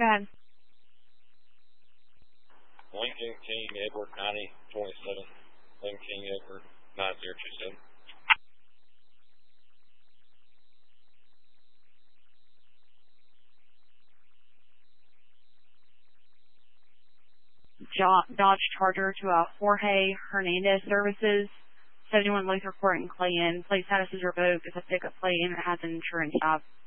ahead. Lincoln King, Edward 9027. Lincoln King, Edward 9027. Dodge Charger to Jorge Hernandez Services, 71 Luther Court in Clayton. Plate status is revoked. It's a pickup plate and it has an insurance job.